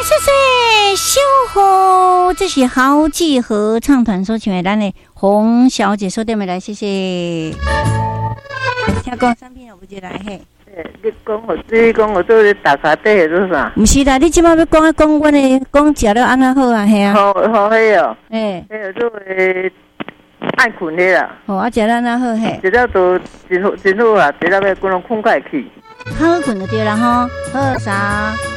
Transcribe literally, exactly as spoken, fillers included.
谢谢小虎，这是豪记合唱团所请的咱的洪小姐说对没来，谢谢。听讲产品有不接来嘿？ 你讲我，你讲我做打卡底是做啥？ 不是啦，你即摆要讲讲阮的讲食了安怎好啊？嘿啊。 好好嘿哦。 诶。 嘿，做诶爱困的啦。 哦，啊，食了安怎好嘿？ 食了都真好真好啊，食了要规拢困快去。 好困就对啦吼，好啥？